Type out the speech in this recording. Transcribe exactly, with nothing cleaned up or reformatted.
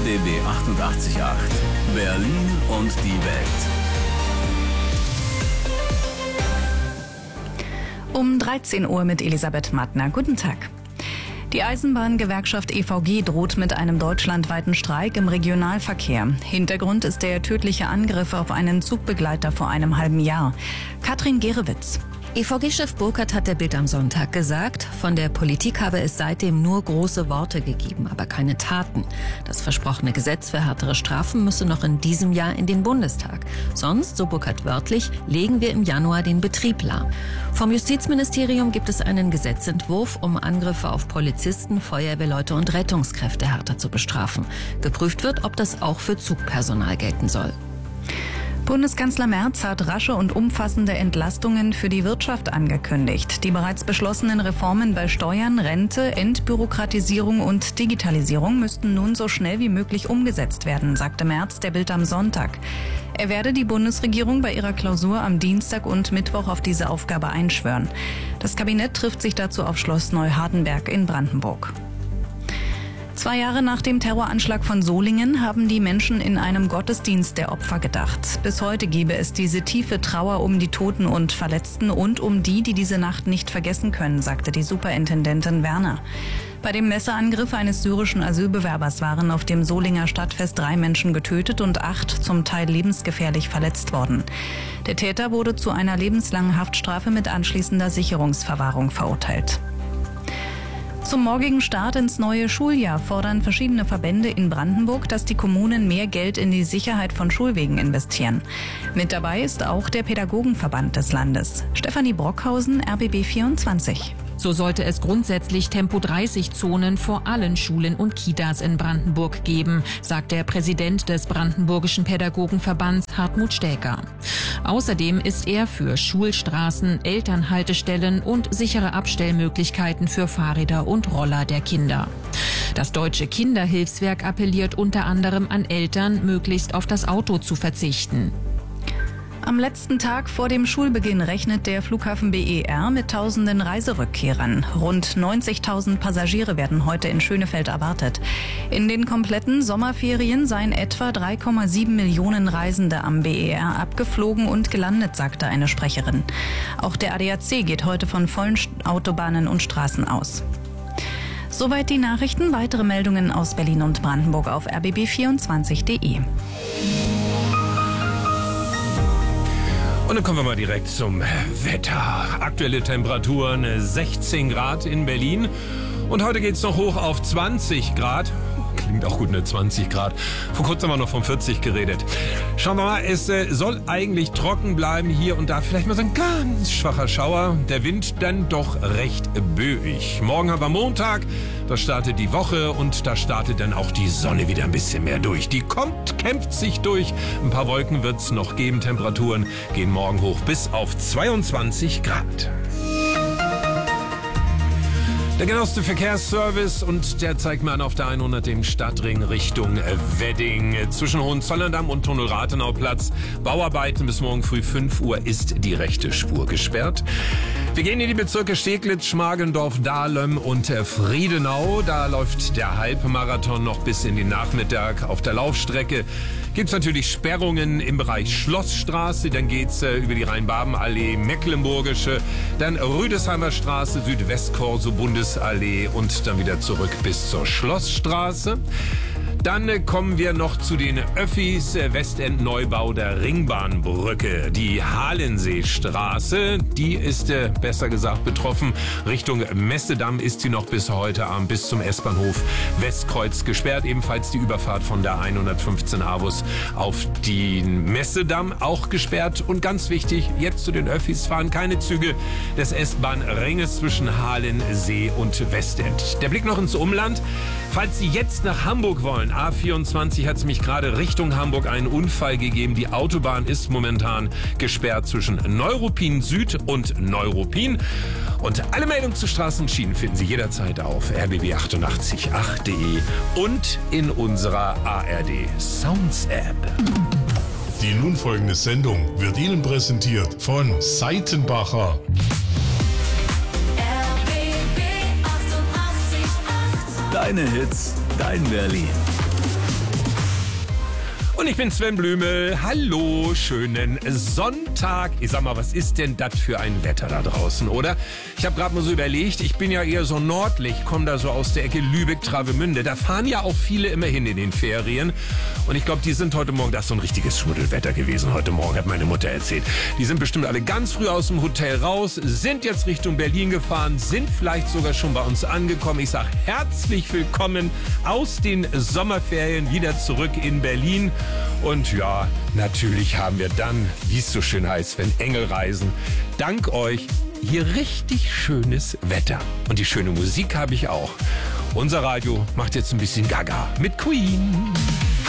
B B achtundachtzig Komma acht. Berlin und die Welt. Um dreizehn Uhr mit Elisabeth Mattner. Guten Tag. Die Eisenbahngewerkschaft E V G droht mit einem deutschlandweiten Streik im Regionalverkehr. Hintergrund ist der tödliche Angriff auf einen Zugbegleiter vor einem halben Jahr. Katrin Gerewitz. E V G-Chef Burkhardt hat der Bild am Sonntag gesagt, von der Politik habe es seitdem nur große Worte gegeben, aber keine Taten. Das versprochene Gesetz für härtere Strafen müsse noch in diesem Jahr in den Bundestag. Sonst, so Burkhardt wörtlich, legen wir im Januar den Betrieb lahm. Vom Justizministerium gibt es einen Gesetzentwurf, um Angriffe auf Polizisten, Feuerwehrleute und Rettungskräfte härter zu bestrafen. Geprüft wird, ob das auch für Zugpersonal gelten soll. Bundeskanzler Merz hat rasche und umfassende Entlastungen für die Wirtschaft angekündigt. Die bereits beschlossenen Reformen bei Steuern, Rente, Entbürokratisierung und Digitalisierung müssten nun so schnell wie möglich umgesetzt werden, sagte Merz der Bild am Sonntag. Er werde die Bundesregierung bei ihrer Klausur am Dienstag und Mittwoch auf diese Aufgabe einschwören. Das Kabinett trifft sich dazu auf Schloss Neuhardenberg in Brandenburg. Zwei Jahre nach dem Terroranschlag von Solingen haben die Menschen in einem Gottesdienst der Opfer gedacht. Bis heute gebe es diese tiefe Trauer um die Toten und Verletzten und um die, die diese Nacht nicht vergessen können, sagte die Superintendentin Werner. Bei dem Messerangriff eines syrischen Asylbewerbers waren auf dem Solinger Stadtfest drei Menschen getötet und acht zum Teil lebensgefährlich verletzt worden. Der Täter wurde zu einer lebenslangen Haftstrafe mit anschließender Sicherungsverwahrung verurteilt. Zum morgigen Start ins neue Schuljahr fordern verschiedene Verbände in Brandenburg, dass die Kommunen mehr Geld in die Sicherheit von Schulwegen investieren. Mit dabei ist auch der Pädagogenverband des Landes. Stefanie Brockhausen, R B B vierundzwanzig. So sollte es grundsätzlich Tempo dreißig Zonen vor allen Schulen und Kitas in Brandenburg geben, sagt der Präsident des Brandenburgischen Pädagogenverbands Hartmut Stäker. Außerdem ist er für Schulstraßen, Elternhaltestellen und sichere Abstellmöglichkeiten für Fahrräder und Roller der Kinder. Das Deutsche Kinderhilfswerk appelliert unter anderem an Eltern, möglichst auf das Auto zu verzichten. Am letzten Tag vor dem Schulbeginn rechnet der Flughafen B E R mit tausenden Reiserückkehrern. Rund neunzigtausend Passagiere werden heute in Schönefeld erwartet. In den kompletten Sommerferien seien etwa drei Komma sieben Millionen Reisende am B E R abgeflogen und gelandet, sagte eine Sprecherin. Auch der A D A C geht heute von vollen Autobahnen und Straßen aus. Soweit die Nachrichten. Weitere Meldungen aus Berlin und Brandenburg auf r b b vierundzwanzig punkt d e. Und dann kommen wir mal direkt zum Wetter. Aktuelle Temperaturen sechzehn Grad in Berlin. Und heute geht's noch hoch auf zwanzig Grad. Klingt auch gut, ne? zwanzig Grad. Vor kurzem haben wir noch von vierzig geredet. Schauen wir mal, es äh, soll eigentlich trocken bleiben hier und da. Vielleicht mal so ein ganz schwacher Schauer. Der Wind dann doch recht böig. Morgen haben wir Montag. Da startet die Woche und da startet dann auch die Sonne wieder ein bisschen mehr durch. Die kommt, kämpft sich durch. Ein paar Wolken wird es noch geben. Temperaturen gehen morgen hoch bis auf zweiundzwanzig Grad. Der genaueste Verkehrsservice und der zeigt mir an auf der hundert dem Stadtring Richtung Wedding. Zwischen Hohenzollern-Damm und Tunnel-Rathenauplatz. Bauarbeiten bis morgen früh fünf Uhr ist die rechte Spur gesperrt. Wir gehen in die Bezirke Steglitz, Schmargendorf, Dahlem und Friedenau. Da läuft der Halbmarathon noch bis in den Nachmittag. Auf der Laufstrecke gibt's natürlich Sperrungen im Bereich Schlossstraße. Dann geht's äh, über die Rhein-Baben-Allee, Mecklenburgische, dann Rüdesheimer Straße, Südwestkorso, Bundesallee und dann wieder zurück bis zur Schlossstraße. Dann äh, kommen wir noch zu den Öffis, äh, Westend-Neubau der Ringbahnbrücke. Die Halenseestraße, die ist äh, besser gesagt betroffen. Richtung Messedamm ist sie noch bis heute Abend bis zum S-Bahnhof Westkreuz gesperrt. Ebenfalls die Überfahrt von der hundertfünfzehn Avus auf den Messedamm auch gesperrt. Und ganz wichtig, jetzt zu den Öffis fahren keine Züge des S-Bahn-Ringes zwischen Halensee und Westend. Der Blick noch ins Umland. Falls Sie jetzt nach Hamburg wollen, A vierundzwanzig hat es mich gerade Richtung Hamburg einen Unfall gegeben. Die Autobahn ist momentan gesperrt zwischen Neuruppin Süd und Neuruppin. Und alle Meldungen zu Straßen und Schienen finden Sie jederzeit auf r b b achtundachtzig Punkt acht punkt d e und in unserer A R D Sounds App. Die nun folgende Sendung wird Ihnen präsentiert von Seitenbacher. Deine Hits, dein Berlin. Und ich bin Sven Blümel. Hallo, schönen Sonntag. Ich sag mal, was ist denn das für ein Wetter da draußen, oder? Ich habe gerade mal so überlegt, ich bin ja eher so nördlich, komme da so aus der Ecke Lübeck-Travemünde. Da fahren ja auch viele immer hin in den Ferien. Und ich glaube, die sind heute Morgen, das ist so ein richtiges Schmuddelwetter gewesen heute Morgen, hat meine Mutter erzählt. Die sind bestimmt alle ganz früh aus dem Hotel raus, sind jetzt Richtung Berlin gefahren, sind vielleicht sogar schon bei uns angekommen. Ich sage herzlich willkommen aus den Sommerferien wieder zurück in Berlin. Und ja, natürlich haben wir dann, wie es so schön heißt, wenn Engel reisen, dank euch hier richtig schönes Wetter. Und die schöne Musik habe ich auch. Unser Radio macht jetzt ein bisschen Gaga mit Queen.